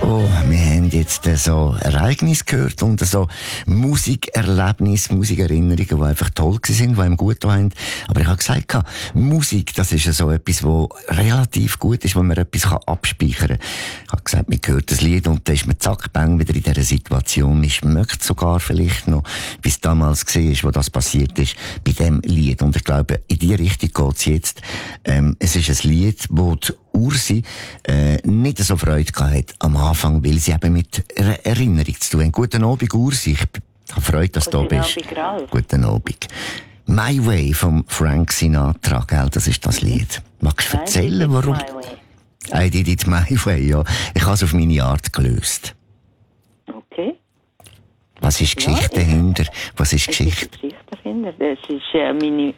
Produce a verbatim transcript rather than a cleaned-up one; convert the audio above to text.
Oh, wir haben jetzt so Ereignisse gehört und so Musikerlebnisse, Musikerinnerungen, die einfach toll sind, die einem gut haben. Aber ich habe gesagt, Musik, das ist so etwas, was relativ gut ist, wo man etwas abspeichern kann. Ich habe gesagt, man hört das Lied und dann ist man zack, bang, wieder in dieser Situation. Man schmeckt sogar vielleicht noch, wie es damals war, wo das passiert ist, bei diesem Lied. Und ich glaube, in die Richtung geht es jetzt. Ähm, es ist ein Lied, wo die Ursi äh, nicht so Freude gehabt am Anfang, weil sie eben mit er Erinnerung zu tun haben. Guten Abend, Ursi. Ich habe Freude, dass du da bist. Guten Abend, Ralf. Guten Abend. My Way von Frank Sinatra, gell? Das ist das Lied. Magst du erzählen, warum? I did it my way, ja. Ich habe es auf meine Art gelöst. Okay. Was ist Geschichte ja, dahinter? Was ist es Geschichte? ist Geschichte dahinter. Das ist äh, meine